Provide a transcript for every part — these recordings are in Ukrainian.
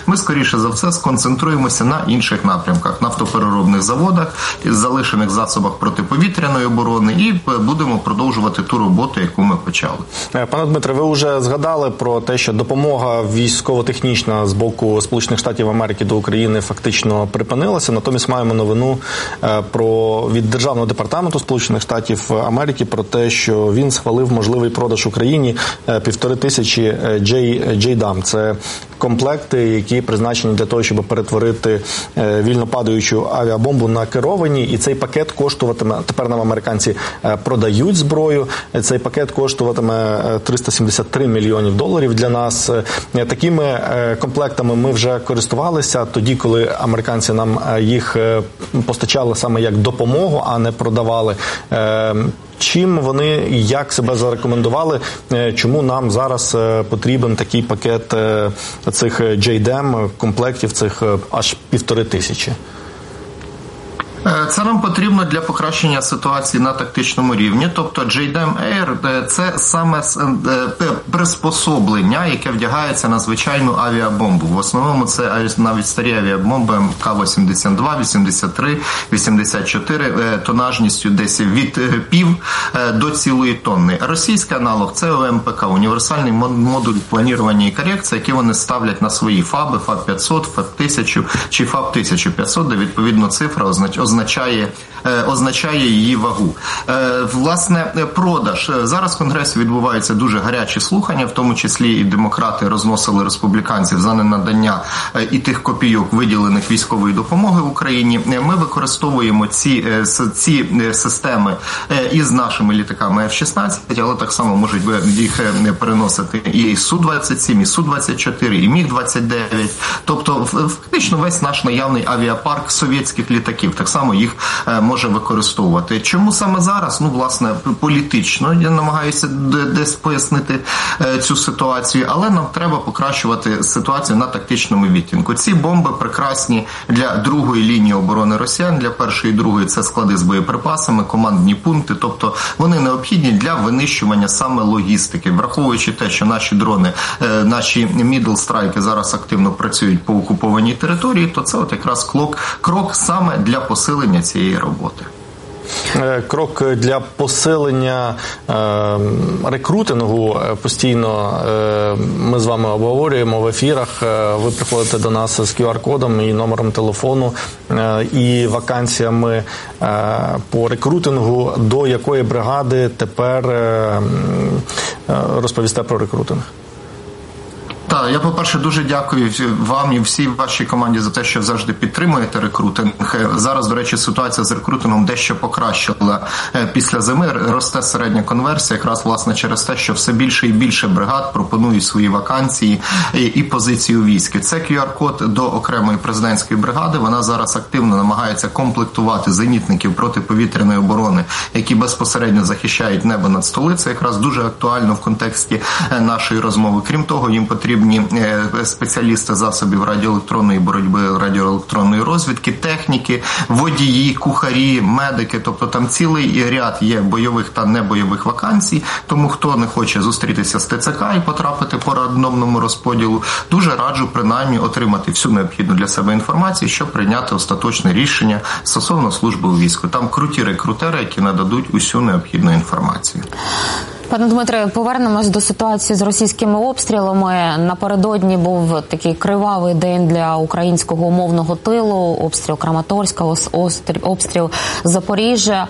ми, скоріше за все, сконцентруємося на інших напрямках, нафтопереробних заводах, залишених засобах протиповітряної оборони і будемо продовжувати ту роботу, яку ми почали. Пане Дмитре, ви вже згадали про те, що допомога військово-технічна з боку Сполучених Штатів Америки до України фактично припинилася. Натомість маємо новину від Державного департаменту Сполучених Штатів Америки про те, що він схвалив можливий продаж Україні 1500 JDAM. Це комплекти, які призначені для того, щоб перетворити вільно падаючу авіабомбу на керовані. І цей пакет коштуватиме, тепер нам американці продають зброю, цей пакет коштуватиме $373 мільйонів для нас. Такими комплектами ми вже користувалися тоді, коли американці нам їх постачали саме як допомогу, а не продавали. Чим вони, як себе зарекомендували, чому нам зараз потрібен такий пакет цих JDAM, комплектів цих аж 1500? Це нам потрібно для покращення ситуації на тактичному рівні. Тобто JDAM Air – це саме приспособлення, яке вдягається на звичайну авіабомбу. В основному це навіть старі авіабомби МК-82, 83, 84, тонажністю десь від пів до цілої тонни. Російський аналог – це ОМПК, універсальний модуль планування і корекції, який вони ставлять на свої ФАБи, ФАБ-500, ФАБ-1000 чи ФАБ-1500, де відповідно цифра означає її вагу. Власне, продаж. Зараз в Конгресі відбуваються дуже гарячі слухання, в тому числі і демократи розносили республіканців за ненадання і тих копійок, виділених військової допомоги в Україні. Ми використовуємо ці системи із нашими літаками F-16, але так само можуть їх переносити і Су-27, і Су-24, і Міг-29. Тобто, фактично, весь наш наявний авіапарк совєтських літаків так само їх може використовувати. Чому саме зараз? Власне, політично я намагаюся десь пояснити цю ситуацію, але нам треба покращувати ситуацію на тактичному відтинку. Ці бомби прекрасні для другої лінії оборони росіян, для першої і другої це склади з боєприпасами, командні пункти, тобто вони необхідні для винищування саме логістики. Враховуючи те, що наші дрони, наші мідл-страйки зараз активно працюють по окупованій території, то це якраз крок саме для посилення цієї роботи. Крок для посилення рекрутингу постійно ми з вами обговорюємо в ефірах. Ви приходите до нас з QR-кодом і номером телефону і вакансіями по рекрутингу. До якої бригади тепер розповісте про рекрутинг? Так, я, по-перше, дуже дякую вам і всій вашій команді за те, що завжди підтримуєте рекрутинг. Зараз, до речі, ситуація з рекрутингом дещо покращила після зими. Росте середня конверсія, якраз, власне, через те, що все більше і більше бригад пропонують свої вакансії і позиції у війську. Це QR-код до окремої президентської бригади. Вона зараз активно намагається комплектувати зенітників протиповітряної оборони, які безпосередньо захищають небо над столицею. Якраз дуже актуально в контексті нашої розмови. Крім того, їм потрібні спеціалісти засобів радіоелектронної боротьби, радіоелектронної розвідки, техніки, водії, кухарі, медики. Тобто там цілий ряд є бойових та небойових вакансій. Тому хто не хоче зустрітися з ТЦК і потрапити по рандомному розподілу, дуже раджу принаймні отримати всю необхідну для себе інформацію, щоб прийняти остаточне рішення стосовно служби у війську. Там круті рекрутери, які нададуть усю необхідну інформацію. Пане Дмитре, повернемось до ситуації з російськими обстрілами. Напередодні був такий кривавий день для українського умовного тилу, обстріл Краматорська, обстріл Запоріжжя.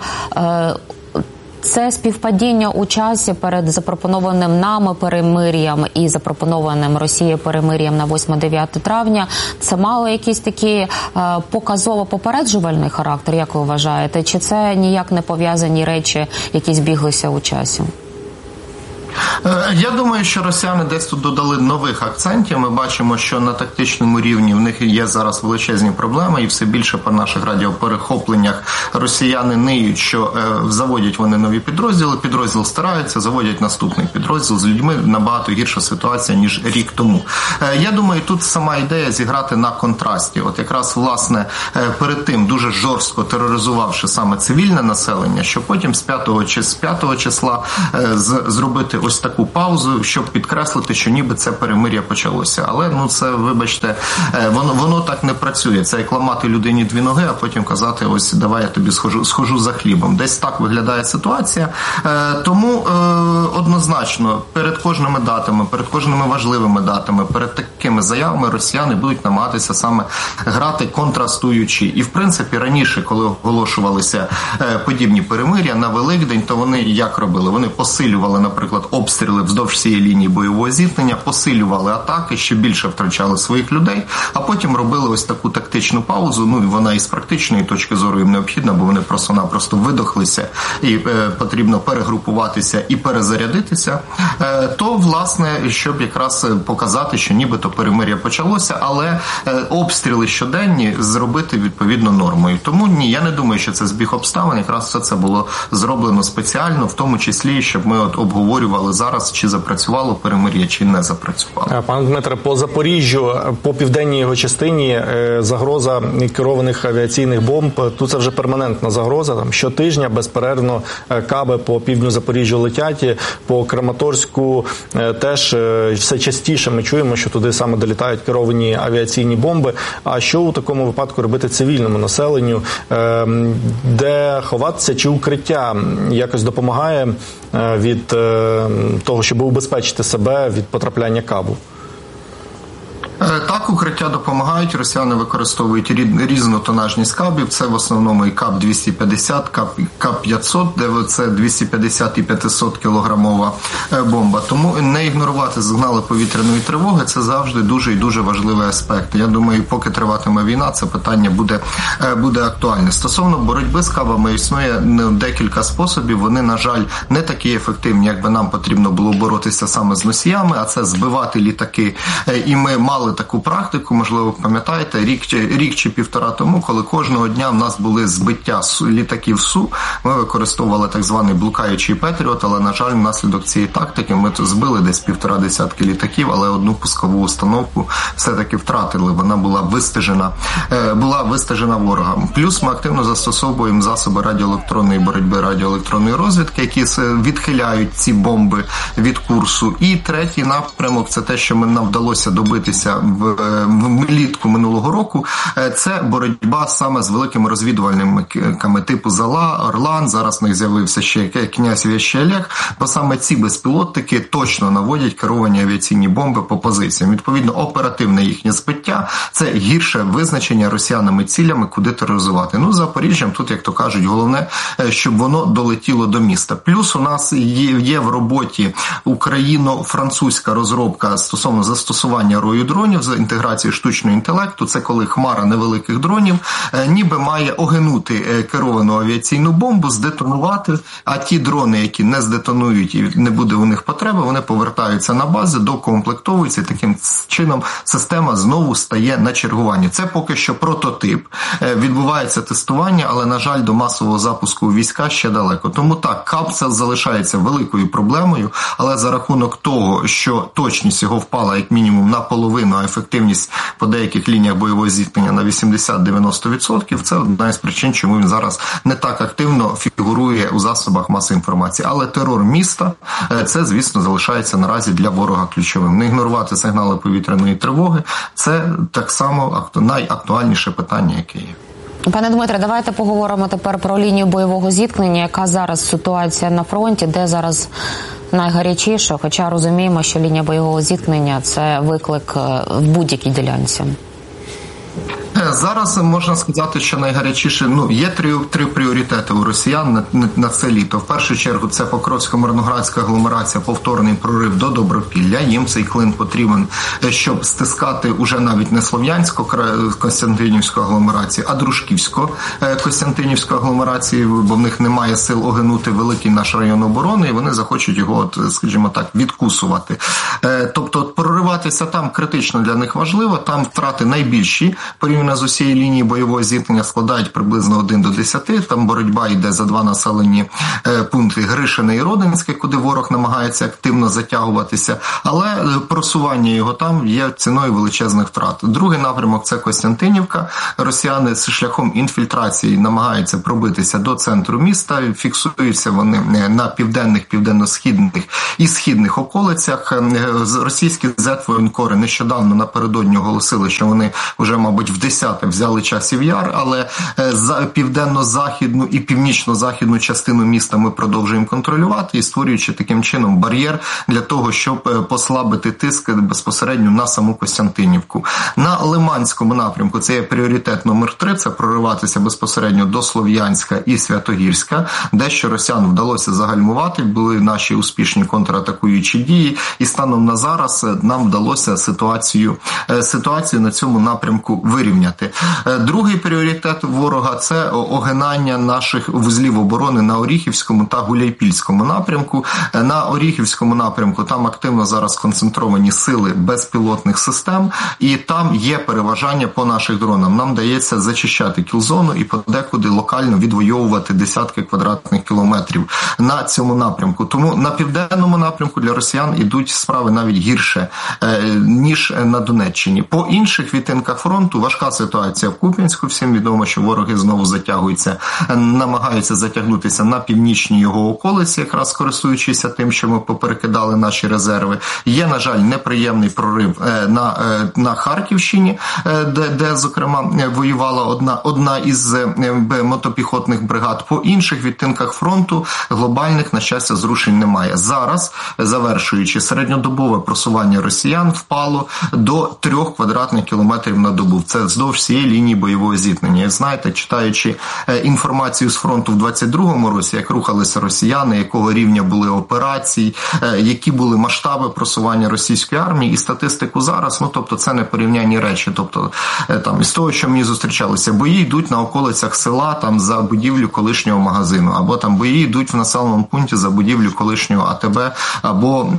Це співпадіння у часі перед запропонованим нами перемир'ям і запропонованим Росією перемир'ям на 8-9 травня. Це мало якийсь такий показово-попереджувальний характер, як ви вважаєте? Чи це ніяк не пов'язані речі, які збіглися у часі? Я думаю, що росіяни десь тут додали нових акцентів. Ми бачимо, що на тактичному рівні в них є зараз величезні проблеми, і все більше по наших радіоперехопленнях росіяни ниють, що заводять вони нові підрозділи, підрозділ стараються, заводять наступний підрозділ. З людьми набагато гірша ситуація, ніж рік тому. Я думаю, тут сама ідея зіграти на контрасті. От якраз, власне, перед тим дуже жорстко тероризувавши саме цивільне населення, що потім з 5 числа зробити ось таку паузу, щоб підкреслити, що ніби це перемир'я почалося. Але, це, вибачте, воно так не працює. Це як ламати людині дві ноги, а потім казати, ось, давай я тобі схожу за хлібом. Десь так виглядає ситуація. Тому однозначно, перед кожними датами, перед кожними важливими датами, перед такими заявами росіяни будуть намагатися саме грати контрастуючи. І, в принципі, раніше, коли оголошувалися подібні перемир'я на Великдень, то вони як робили? Вони посилювали, наприклад, обстріли вздовж всієї лінії бойового зіткнення, посилювали атаки, ще більше втрачали своїх людей, а потім робили ось таку тактичну паузу, і вона із практичної точки зору їм необхідна, бо вони просто-напросто видохлися і потрібно перегрупуватися і перезарядитися, то, власне, щоб якраз показати, що нібито перемир'я почалося, але обстріли щоденні зробити відповідно нормою. Тому ні, я не думаю, що це збіг обставин, якраз все це було зроблено спеціально, в тому числі, щоб ми обговорювали зараз, чи запрацювало перемир'я, чи не запрацювало. Пане Дмитре, по Запоріжжю, по південній його частині загроза керованих авіаційних бомб, тут це вже перманентна загроза, там щотижня безперервно каби по півдню Запоріжжя летять, по Краматорську теж все частіше ми чуємо, що туди саме долітають керовані авіаційні бомби. А що у такому випадку робити цивільному населенню? Де ховатися, чи укриття якось допомагає від того, щоб убезпечити себе від потрапляння кабу? Так, укриття допомагають. Росіяни використовують різну тонажність кабів. Це в основному і КАП-250, КАП-500, де це 250 і 500 кілограмова бомба. Тому не ігнорувати сигнали повітряної тривоги – це завжди дуже і дуже важливий аспект. Я думаю, поки триватиме війна, це питання буде актуальне. Стосовно боротьби з кабами існує декілька способів. Вони, на жаль, не такі ефективні, як би нам потрібно було боротися саме з носіями, а це збивати літаки. І ми мали таку практику, можливо, пам'ятаєте, рік чи півтора тому, коли кожного дня в нас були збиття літаків Су, ми використовували так званий блукаючий Петріот, але, на жаль, внаслідок цієї тактики ми збили десь 1,5 десятки літаків, але одну пускову установку все-таки втратили. Вона була вистежена ворогом. Плюс ми активно застосовуємо засоби радіоелектронної боротьби, радіоелектронної розвідки, які відхиляють ці бомби від курсу. І третій напрямок – це те, що нам вдалося добитися влітку минулого року, це боротьба саме з великими розвідувальниками типу Зала, Орлан, зараз в них з'явився ще князь Вещий Олег, бо саме ці безпілотники точно наводять керовані авіаційні бомби по позиціям. Відповідно, оперативне їхнє збиття – це гірше визначення росіянами цілями, куди тероризувати. Запоріжжям тут, як то кажуть, головне, щоб воно долетіло до міста. Плюс у нас є в роботі україно-французька розробка стосовно застосування рою дронів з інтеграції штучного інтелекту. Це коли хмара невеликих дронів ніби має огинути керовану авіаційну бомбу, здетонувати, а ті дрони, які не здетонують і не буде у них потреби, вони повертаються на бази, докомплектовуються, і таким чином система знову стає на чергуванні. Це поки що прототип. Відбувається тестування, але, на жаль, до масового запуску у війська ще далеко. Тому так, КАП це залишається великою проблемою, але за рахунок того, що точність його впала як мінімум на половину, а ефективність по деяких лініях бойового зіткнення на 80-90%, це одна із причин, чому він зараз не так активно фігурує у засобах масової інформації. Але терор міста – це, звісно, залишається наразі для ворога ключовим. Не ігнорувати сигнали повітряної тривоги – це так само найактуальніше питання, яке є. Пане Дмитре, давайте поговоримо тепер про лінію бойового зіткнення. Яка зараз ситуація на фронті, де зараз найгарячіше, хоча розуміємо, що лінія бойового зіткнення – це виклик в будь-якій ділянці. Зараз можна сказати, що найгарячіше, є три пріоритети у росіян на це літо. В першу чергу це Покровсько-Мирноградська агломерація, повторний прорив до Добропілля. Їм цей клин потрібен, щоб стискати уже навіть не Слов'янсько-Костянтинівську агломерацію, а Дружківсько-Костянтинівську агломерацію, бо в них немає сил огинути великий наш район оборони, і вони захочуть його, скажімо так, відкусувати. Тобто прориватися там критично для них важливо, там втрати найбільші порівняно кілометрами з усієї лінії бойового зіткнення складають приблизно 1 до 10. Там боротьба йде за 2 населені пункти Гришине і Родинське, куди ворог намагається активно затягуватися, але просування його там є ціною величезних втрат. Другий напрямок – це Костянтинівка. Росіяни з шляхом інфільтрації намагаються пробитися до центру міста, фіксуються вони на південних, південно-східних і східних околицях. Російські зет-воєнкори нещодавно напередодні оголосили, що вони вже, мабуть, в 10-те взяли Часів Яр, але південно-західну і північно-західну частину міста ми продовжуємо контролювати і створюючи таким чином бар'єр для того, щоб послабити тиск безпосередньо на саму Костянтинівку. На Лиманському напрямку це є пріоритет номер 3, це прориватися безпосередньо до Слов'янська і Святогірська, дещо росіян вдалося загальмувати, були наші успішні контратакуючі дії, і станом на зараз нам вдалося ситуацію на цьому напрямку вирівняти. Другий пріоритет ворога – це огинання наших вузлів оборони на Оріхівському та Гуляйпільському напрямку. На Оріхівському напрямку там активно зараз концентровані сили безпілотних систем, і там є переважання по наших дронам. Нам дається зачищати кілзону і подекуди локально відвоювати десятки квадратних кілометрів на цьому напрямку. Тому на південному напрямку для росіян ідуть справи навіть гірше, ніж на Донеччині. По інших відтинках фронту важка ситуація в Куп'янську. Всім відомо, що вороги знову намагаються затягнутися на північні його околиці, якраз користуючись тим, що ми поперекидали наші резерви. Є, на жаль, неприємний прорив на Харківщині, де, зокрема, воювала одна із мотопіхотних бригад. По інших відтинках фронту глобальних, на щастя, зрушень немає. Зараз, завершуючи, середньодобове просування росіян впало до 3 квадратних кілометрів на добу. Це вздовж всієї лінії бойового зіткнення. І знаєте, читаючи інформацію з фронту в 22-му році, як рухалися росіяни, якого рівня були операції, які були масштаби просування російської армії і статистику зараз, тобто це не порівнянні речі. Тобто там із того, що мені зустрічалося, бої йдуть на околицях села там за будівлю колишнього магазину, або там бої йдуть в населеному пункті за будівлю колишнього АТБ, або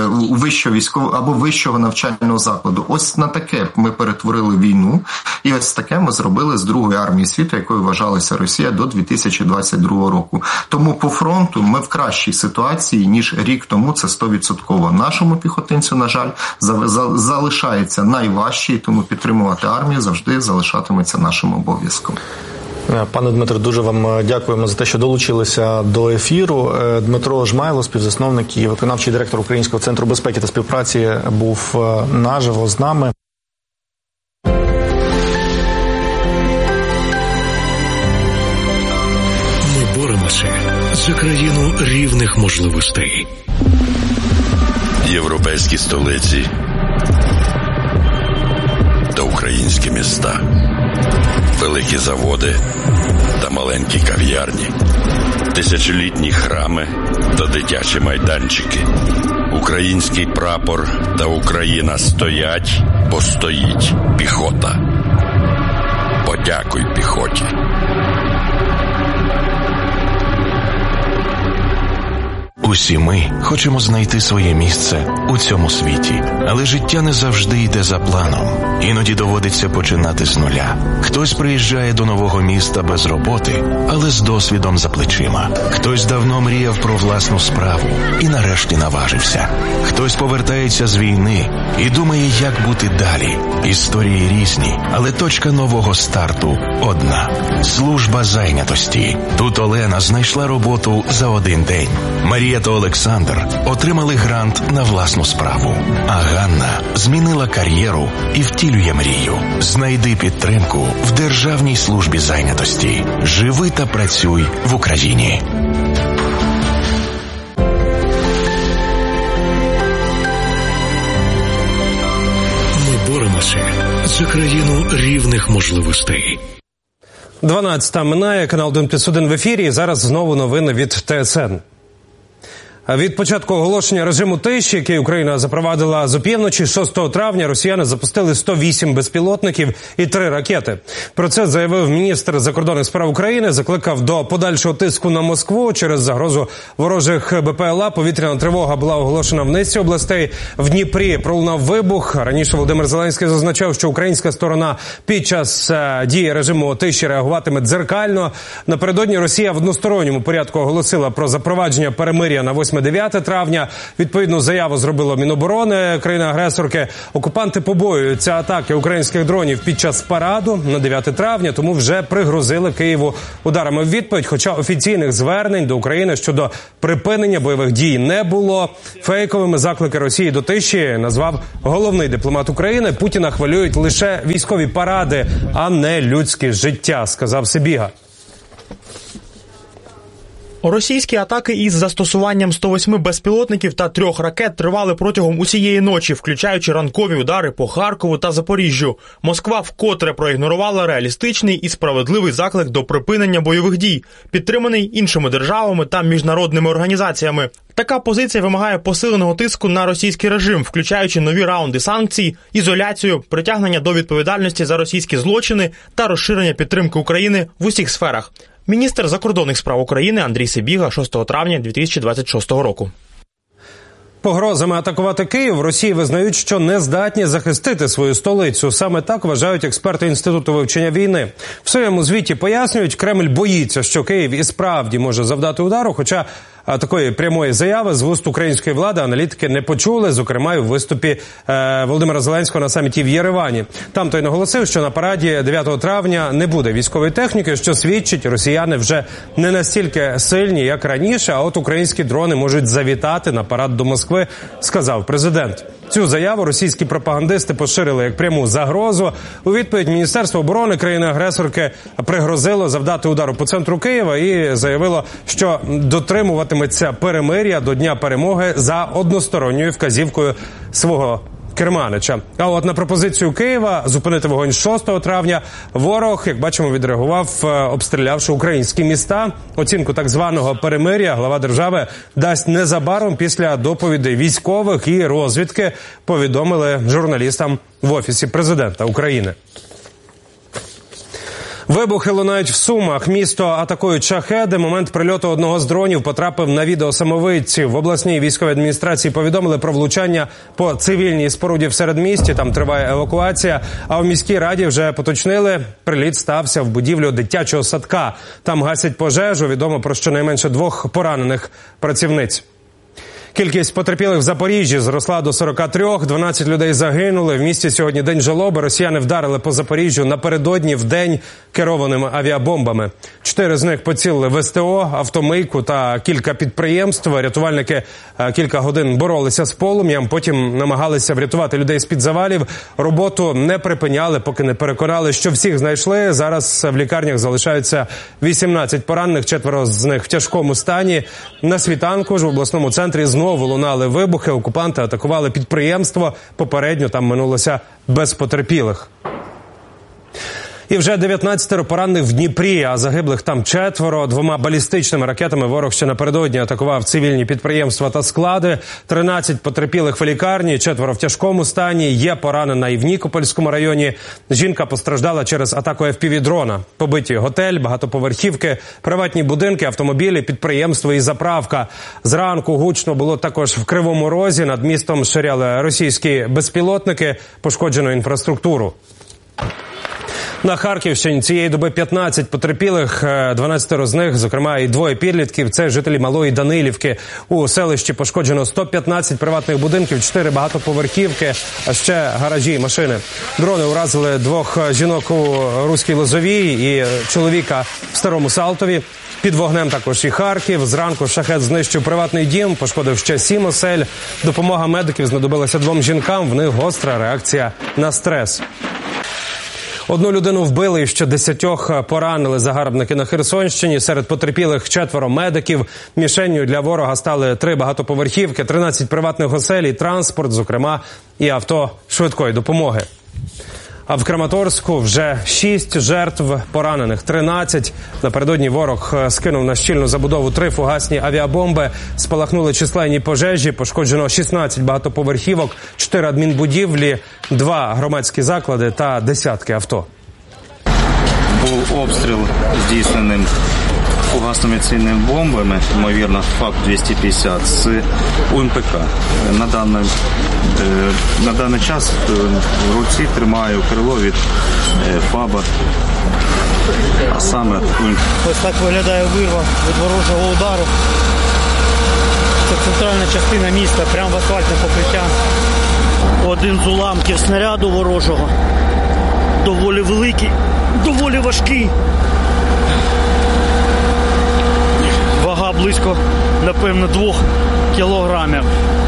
вищого навчального закладу. Ось на таке ми перетворили війну, і ось таке ми зробили з Другої армії світу, якою вважалася Росія до 2022 року. Тому по фронту ми в кращій ситуації, ніж рік тому, це 100%. Нашому піхотинцю, на жаль, залишається найважче, тому підтримувати армію завжди залишатиметься нашим обов'язком. Пане Дмитро, дуже вам дякуємо за те, що долучилися до ефіру. Дмитро Жмайло, співзасновник і виконавчий директор Українського центру безпеки та співпраці, був наживо з нами. Ми боремося за країну рівних можливостей. Європейські столиці та українські міста. Великі заводи та маленькі кав'ярні. Тисячолітні храми та дитячі майданчики. Український прапор та Україна стоять, бо стоїть піхота. Подякуй піхоті. Усі ми хочемо знайти своє місце у цьому світі, але життя не завжди йде за планом. Іноді доводиться починати з нуля. Хтось приїжджає до нового міста без роботи, але з досвідом за плечима. Хтось давно мріяв про власну справу і нарешті наважився. Хтось повертається з війни і думає, як бути далі. Історії різні, але точка нового старту одна – служба зайнятості. Тут Олена знайшла роботу за один день. Марія та Олександр отримали грант на власну справу. А Ганна змінила кар'єру і втілює мрію. Знайди підтримку в Державній службі зайнятості. Живи та працюй в Україні. Ми боремося за країну рівних можливостей. 12-та минає, канал 1+1 в ефірі. Зараз знову новини від ТСН. Від початку оголошення режиму тиші, який Україна запровадила з опівночі, 6 травня росіяни запустили 108 безпілотників і 3 ракети. Про це заявив міністр закордонних справ України, закликав до подальшого тиску на Москву через загрозу ворожих БПЛА. Повітряна тривога була оголошена в низці областей. В Дніпрі пролунав вибух. Раніше Володимир Зеленський зазначав, що українська сторона під час дії режиму тиші реагуватиме дзеркально. Напередодні Росія в односторонньому порядку оголосила про запровадження перемир'я на 8-9 травня. Відповідну заяву зробило Міноборони країни-агресорки. Окупанти побоюються атаки українських дронів під час параду на 9 травня, тому вже пригрозили Києву ударами в відповідь, хоча офіційних звернень до України щодо припинення бойових дій не було. Фейковими заклики Росії до тиші назвав головний дипломат України. Путіна хвилюють лише військові паради, а не людське життя, сказав Сибіга. Російські атаки із застосуванням 108 безпілотників та 3 ракет тривали протягом усієї ночі, включаючи ранкові удари по Харкову та Запоріжжю. Москва вкотре проігнорувала реалістичний і справедливий заклик до припинення бойових дій, підтриманий іншими державами та міжнародними організаціями. Така позиція вимагає посиленого тиску на російський режим, включаючи нові раунди санкцій, ізоляцію, притягнення до відповідальності за російські злочини та розширення підтримки України в усіх сферах. Міністр закордонних справ України Андрій Сибіга 6 травня 2026 року. Погрозами атакувати Київ в Росії визнають, що не здатні захистити свою столицю. Саме так вважають експерти Інституту вивчення війни. В своєму звіті пояснюють, Кремль боїться, що Київ і справді може завдати удару, хоча такої прямої заяви з вуст української влади аналітики не почули, зокрема і в виступі Володимира Зеленського на саміті в Єревані. Там той наголосив, що на параді 9 травня не буде військової техніки, що свідчить, росіяни вже не настільки сильні, як раніше, а от українські дрони можуть завітати на парад до Москви, сказав президент. Цю заяву російські пропагандисти поширили як пряму загрозу. У відповідь Міністерство оборони країни-агресорки пригрозило завдати удару по центру Києва і заявило, що дотримуватиметься перемир'я до Дня перемоги за односторонньою вказівкою свого керманича. А от на пропозицію Києва зупинити вогонь 6 травня ворог, як бачимо, відреагував, обстрілявши українські міста. Оцінку так званого перемир'я глава держави дасть незабаром після доповідей військових і розвідки, повідомили журналістам в Офісі президента України. Вибухи лунають в Сумах. Місто атакують шахеди. Момент прильоту одного з дронів потрапив на відео самовидців. В обласній військовій адміністрації повідомили про влучання по цивільній споруді в середмісті. Там триває евакуація. А в міській раді вже поточнили, приліт стався в будівлю дитячого садка. Там гасять пожежу. Відомо про щонайменше 2 поранених працівниць. Кількість потерпілих в Запоріжжі зросла до 43, 12 людей загинули. В місті сьогодні день жалоби. Росіяни вдарили по Запоріжжю напередодні в день керованими авіабомбами. 4 з них поцілили в СТО, автомийку та кілька підприємств. Рятувальники кілька годин боролися з полум'ям, потім намагалися врятувати людей з-під завалів. Роботу не припиняли, поки не переконали, що всіх знайшли. Зараз в лікарнях залишаються 18 поранених, 4 з них в тяжкому стані. На світанку ж в обласному центрі знову лунали вибухи, окупанти атакували підприємство. Попередньо там минулося без потерпілих. І вже 19 поранених в Дніпрі, а загиблих там 4. 2 балістичними ракетами ворог ще напередодні атакував цивільні підприємства та склади. 13 потерпілих в лікарні, 4 в тяжкому стані. Є поранена і в Нікопольському районі. Жінка постраждала через атаку FPV-дрона. Побиті готель, багатоповерхівки, приватні будинки, автомобілі, підприємства і заправка. Зранку гучно було також в Кривому Розі. Над містом ширяли російські безпілотники, пошкоджено інфраструктуру. На Харківщині цієї доби 15 потерпілих, 12 з них, зокрема і 2 підлітків, це жителі Малої Данилівки. У селищі пошкоджено 115 приватних будинків, 4 багатоповерхівки, а ще гаражі і машини. Дрони уразили 2 жінок у Руській Лозовій і чоловіка в Старому Салтові. Під вогнем також і Харків. Зранку шахет знищив приватний дім, пошкодив ще 7 осель. Допомога медиків знадобилася 2 жінкам, в них гостра реакція на стрес. 1 людину вбили і ще 10 поранили загарбники на Херсонщині. Серед потерпілих 4 медиків. Мішенню для ворога стали 3 багатоповерхівки, 13 приватних осель і транспорт, зокрема і авто швидкої допомоги. А в Краматорську вже 6 жертв, поранених 13. Напередодні ворог скинув на щільну забудову 3 фугасні авіабомби. Спалахнули численні пожежі, пошкоджено 16 багатоповерхівок, 4 адмінбудівлі, 2 громадські заклади та десятки авто. Був обстріл здійсненим фугасними цінними бомбами, ймовірно, ФАП-250 з УМПК. На даний час в руці тримаю крило від ФАБа, а саме УМПК. Ось так виглядає вирва від ворожого удару. Це центральна частина міста, прямо в асфальтне покриття. Один з уламків снаряду ворожого. Доволі великий, доволі важкий. Вага близько, напевно, 2 кілограмів.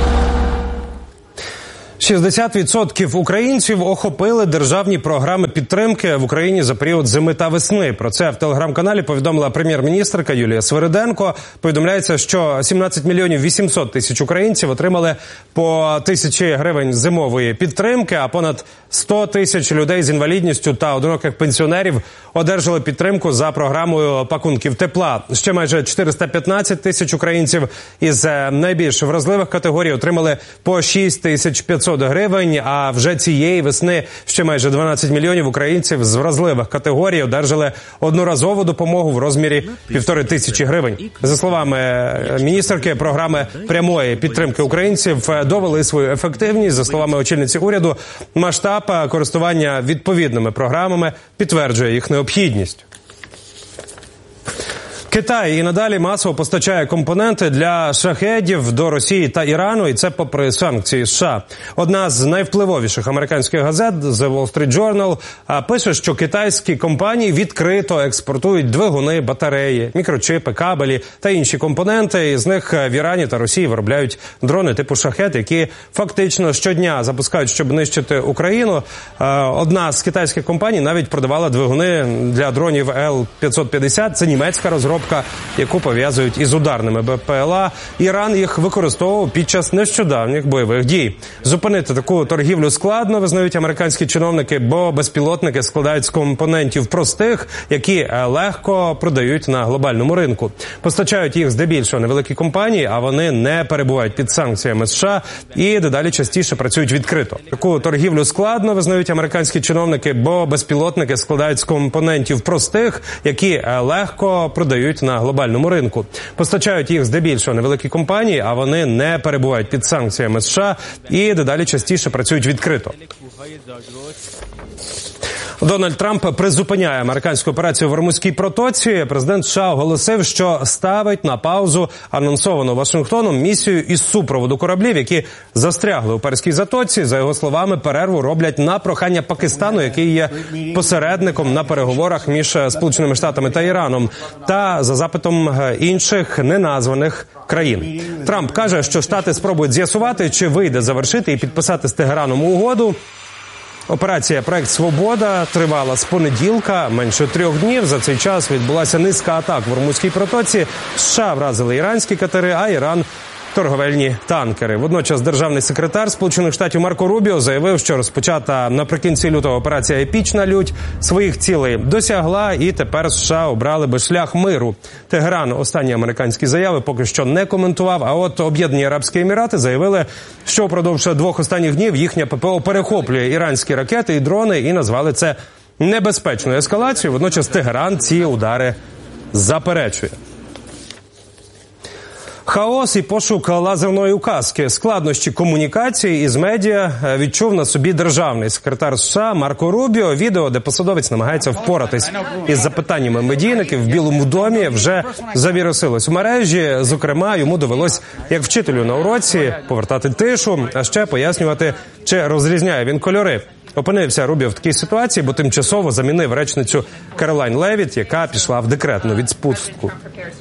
60% українців охопили державні програми підтримки в Україні за період зими та весни. Про це в телеграм-каналі повідомила прем'єр-міністерка Юлія Свириденко. Повідомляється, що 17 мільйонів 800 тисяч українців отримали по 1000 гривень зимової підтримки, а понад 100 тисяч людей з інвалідністю та одиноких пенсіонерів одержали підтримку за програмою пакунків тепла. Ще майже 415 тисяч українців із найбільш вразливих категорій отримали по 6500 гривень, а вже цієї весни ще майже 12 мільйонів українців з вразливих категорій одержали одноразову допомогу в розмірі 1500 гривень. За словами міністерки, програми прямої підтримки українців довели свою ефективність. За словами очільниці уряду, масштаб користування відповідними програмами підтверджує їх необхідність. Китай і надалі масово постачає компоненти для шахедів до Росії та Ірану, і це попри санкції США. Одна з найвпливовіших американських газет The Wall Street Journal пише, що китайські компанії відкрито експортують двигуни, батареї, мікрочипи, кабелі та інші компоненти. Із них в Ірані та Росії виробляють дрони типу «Шахед», які фактично щодня запускають, щоб нищити Україну. Одна з китайських компаній навіть продавала двигуни для дронів Л-550. Це німецька розробка, яку пов'язують із ударними БПЛА. Іран їх використовував під час нещодавніх бойових дій. Зупинити таку торгівлю складно, визнають американські чиновники, бо безпілотники складають з компонентів простих, які легко продають на глобальному ринку. Постачають їх здебільшого невеликі компанії, а вони не перебувають під санкціями США і дедалі частіше працюють відкрито. Таку торгівлю складно, визнають американські чиновники, бо безпілотники складають з компонентів простих, які легко продають на глобальному ринку. Постачають їх здебільшого невеликі компанії, а вони не перебувають під санкціями США і дедалі частіше працюють відкрито. Дональд Трамп призупиняє американську операцію в Ормузькій протоці. Президент США оголосив, що ставить на паузу анонсовану Вашингтоном місію із супроводу кораблів, які застрягли у Перській затоці. За його словами, перерву роблять на прохання Пакистану, який є посередником на переговорах між Сполученими Штатами та Іраном, та за запитом інших неназваних країн. Трамп каже, що Штати спробують з'ясувати, чи вийде завершити і підписати з Тегераном угоду. Операція «Проект Свобода» тривала з понеділка, менше 3 днів. За цей час відбулася низка атак в Ормузькій протоці. США вразили іранські катери, а Іран – торговельні танкери. Водночас державний секретар Сполучених Штатів Марко Рубіо заявив, що розпочата наприкінці лютого операція «Епічна лють» своїх цілей досягла, і тепер США обрали би шлях миру. Тегеран останні американські заяви поки що не коментував, а от Об'єднані Арабські Емірати заявили, що впродовж 2 останніх днів їхня ППО перехоплює іранські ракети і дрони і назвали це небезпечною ескалацією. Водночас Тегеран ці удари заперечує. Хаос і пошук лазерної указки, складнощі комунікації із медіа відчув на собі державний секретар США Марко Рубіо. Відео, де посадовець намагається впоратись із запитаннями медійників в Білому домі, вже завірусилось у мережі. Зокрема, йому довелось, як вчителю на уроці, повертати тишу, а ще пояснювати, чи розрізняє він кольори. Опинився Рубіо в такій ситуації, бо тимчасово замінив речницю Каролайн Левіт, яка пішла в декретну відпустку.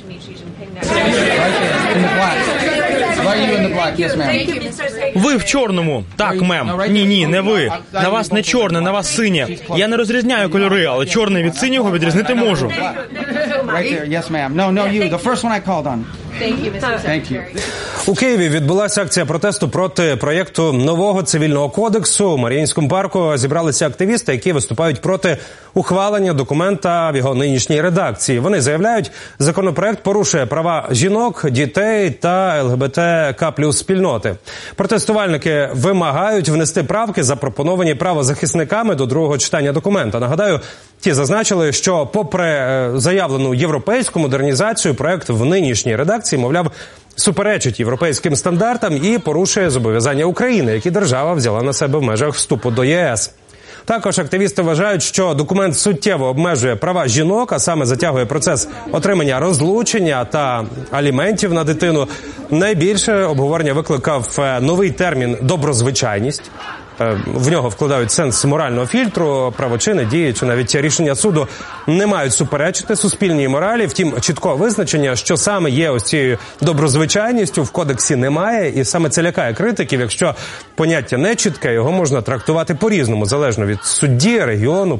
Ви в чорному. Так, мем. Ні, не ви. На вас не чорне, на вас синє. Я не розрізняю кольори, але чорне від синього відрізнити можу. У Києві відбулася акція протесту проти проєкту нового цивільного кодексу. У Маріїнському парку зібралися активісти, які виступають проти ухвалення документа в його нинішній редакції. Вони заявляють, законопроект порушує права жінок, дітей та ЛГБТК плюс спільноти. Протестувальники вимагають внести правки, запропоновані правозахисниками до другого читання документа. Нагадаю, ті зазначили, що попри заявлену європейську модернізацію, проект в нинішній редакції, мовляв, суперечить європейським стандартам і порушує зобов'язання України, які держава взяла на себе в межах вступу до ЄС. Також активісти вважають, що документ суттєво обмежує права жінок, а саме затягує процес отримання розлучення та аліментів на дитину. Найбільше обговорення викликав новий термін «доброзвичайність». В нього вкладають сенс морального фільтру, правочини, дії чи навіть рішення суду не мають суперечити суспільній моралі. Втім, чіткого визначення, що саме є ось цією доброзвичайністю, в кодексі немає. І саме це лякає критиків. Якщо поняття не чітке, його можна трактувати по-різному, залежно від судді, регіону,